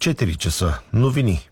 4 часа. Новини.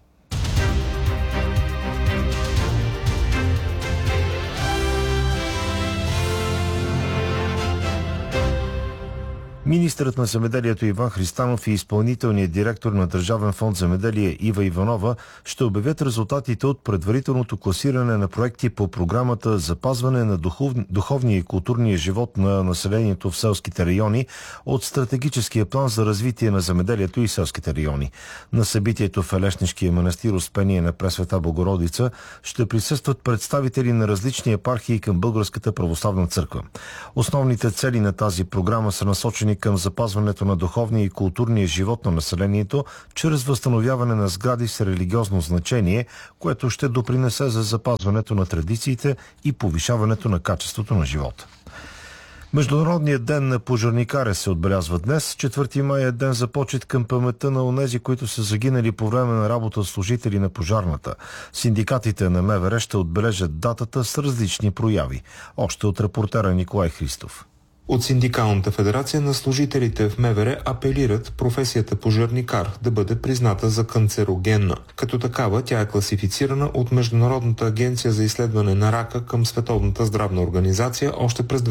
Министърът на земеделието Иван Христанов и изпълнителният директор на Държавен фонд земеделие Ива Иванова ще обявят резултатите от предварителното класиране на проекти по програмата Запазване на духовния и културния живот на населението в селските райони от стратегическия план за развитие на земеделието и селските райони. На събитието в Елешнишкия манастир Успение на Пресвета Богородица ще присъстват представители на различни епархии към Българската православна църква. Основните цели на тази програма са насочени към запазването на духовния и културния живот на населението чрез възстановяване на сгради с религиозно значение, което ще допринесе за запазването на традициите и повишаването на качеството на живота. Международният ден на пожарникаря се отбелязва днес. 4 май е ден за почит към паметта на онези, които са загинали по време на работа служители на пожарната. Синдикатите на МВР ще отбележат датата с различни прояви. Още от репортера Николай Христов. От Синдикалната федерация на служителите в МВР апелират професията пожарникар да бъде призната за канцерогенна. Като такава тя е класифицирана от Международната агенция за изследване на рака към Световната здравна организация още през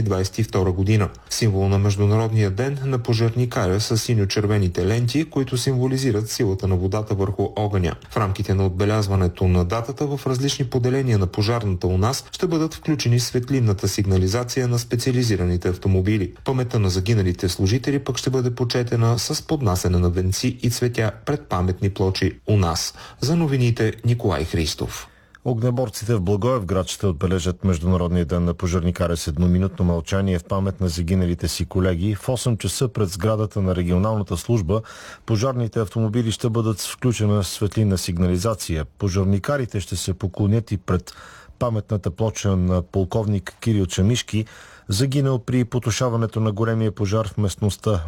2022 година. Символ на Международния ден на пожарникаря са синьо-червените ленти, които символизират силата на водата върху огъня. В рамките на отбелязването на датата в различни поделения на пожарната у нас ще бъдат включени светлинната сигнализация на специализираните автомобили. Паметта на загиналите служители пък ще бъде почетена с поднасене на венци и цветя пред паметни плочи у нас. За новините Николай Христов. Огнеборците в Благоевград ще отбележат Международния ден на пожарникаря с едноминутно мълчание в памет на загиналите си колеги. В 8 часа пред сградата на регионалната служба пожарните автомобили ще бъдат с включена светлинна сигнализация. Пожарникарите ще се поклонят и пред паметната плоча на полковник Кирил Чамишки, загинал при потушаването на големия пожар в местността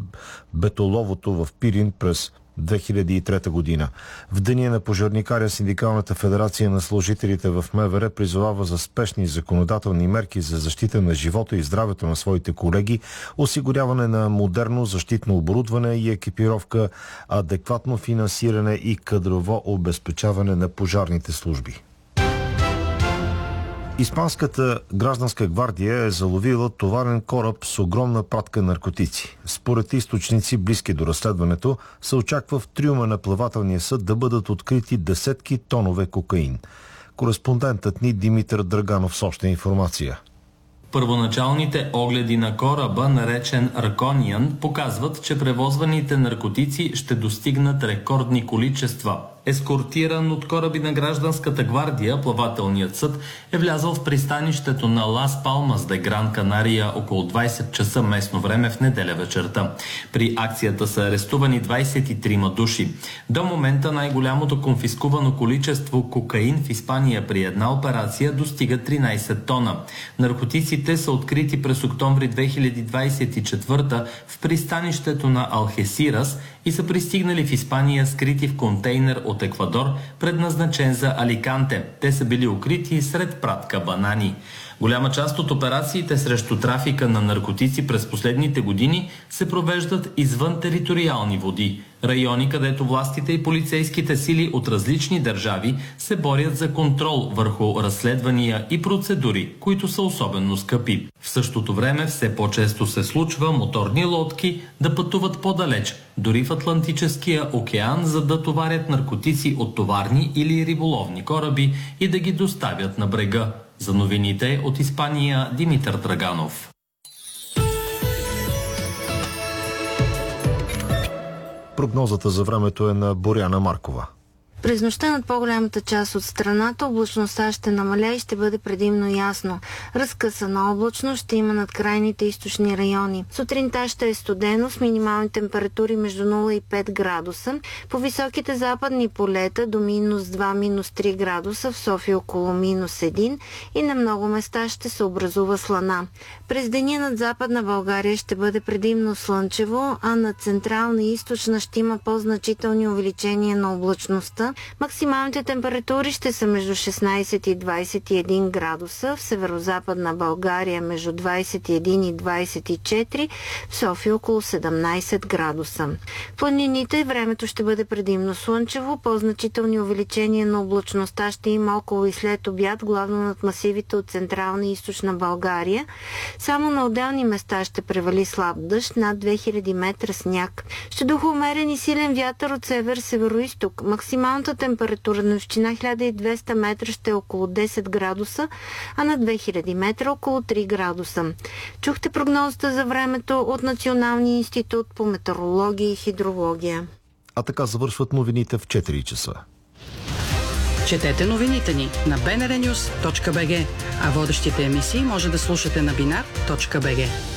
Бетоловото в Пирин през 2003 година. В деня на пожарникаря Синдикалната федерация на служителите в МВР призовава за спешни законодателни мерки за защита на живота и здравето на своите колеги, осигуряване на модерно защитно оборудване и екипировка, адекватно финансиране и кадрово обезпечаване на пожарните служби. Испанската гражданска гвардия е заловила товарен кораб с огромна пратка наркотици. Според източници, близки до разследването, се очаква в трюма на плавателния съд да бъдат открити десетки тонове кокаин. Кореспондентът ни Димитър Драганов с още информация. Първоначалните огледи на кораба, наречен Аркониан, показват, че превозваните наркотици ще достигнат рекордни количества. Ескортиран от кораби на гражданската гвардия, плавателният съд е влязъл в пристанището на Лас Палмас де Гран Канария около 20 часа местно време в неделя вечерта. При акцията са арестувани 23 души. До момента най-голямото конфискувано количество кокаин в Испания при една операция достига 13 тона. Наркотиците са открити през октомври 2024 в пристанището на Алхесирас и са пристигнали в Испания скрити в контейнер от Еквадор, предназначен за Аликанте. Те са били укрити сред пратка банани. Голяма част от операциите срещу трафика на наркотици през последните години се провеждат извън териториални води, райони, където властите и полицейските сили от различни държави се борят за контрол върху разследвания и процедури, които са особено скъпи. В същото време все по-често се случва моторни лодки да пътуват по-далеч, дори в Атлантическия океан, за да товарят наркотици от товарни или риболовни кораби и да ги доставят на брега. За новините от Испания Димитър Драганов. Прогнозата за времето е на Боряна Маркова. През нощта над по-голямата част от страната облачността ще намаля и ще бъде предимно ясно. Разкъсана облачност ще има над крайните източни райони. Сутринта ще е студено с минимални температури между 0 и 5 градуса. По високите западни полета до -2, -3 градуса, в София около -1 и на много места ще се образува слана. През деня над Западна България ще бъде предимно слънчево, а над Централна и Източна ще има по-значителни увеличения на облачността Максималните температури ще са между 16 и 21 градуса, в северозападна България между 21 и 24, в София около 17 градуса. В планините времето ще бъде предимно слънчево, по-значителни увеличения на облачността ще има около и след обяд, главно над масивите от централна и източна България. Само на отделни места ще превали слаб дъжд, над 2000 метра сняг. Ще духа умерен и силен вятър от север-североизток. Максималната температура на височина 1200 метра ще е около 10 градуса, а на 2000 метра около 3 градуса. Чухте прогнозата за времето от Националния институт по метеорология и хидрология. А така завършват новините в 4 часа. Четете новините ни на bnrnews.bg, а водещите емисии може да слушате на binar.bg.